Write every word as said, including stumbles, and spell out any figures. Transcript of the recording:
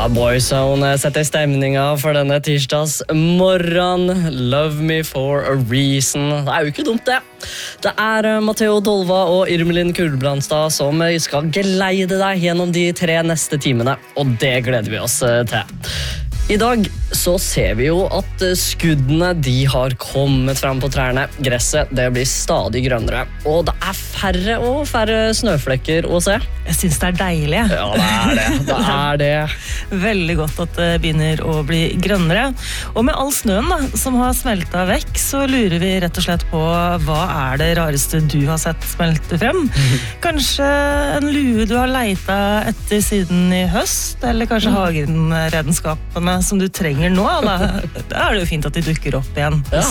Ja, Boyzone setter stemninga for denne tirsdags morgen. Love me for a reason. Det er jo ikke dumt, det. Det er Matteo Dolva og Irmelin Kurbrandstad som skal geleide deg gjennom de tre neste timene, og det gleder vi oss til. I dag så ser vi jo at skuddene de har kommet frem på trærne. Gresset det blir stadig grønnere, og det er færre og færre snøflekker å se. Jeg synes det er deilig. Ja, det er det. Det er det. Veldig godt at det begynner å bli grønnere. Og med all snøen da, som har smeltet vekk, så lurer vi rett og slett på hva er det rareste du har sett smelte frem? Kanskje en lue du har leita etter siden i høst, eller kanskje hagenredskapene som du trenger nå, da, da er det jo fint at de dukker opp igjen. Ja.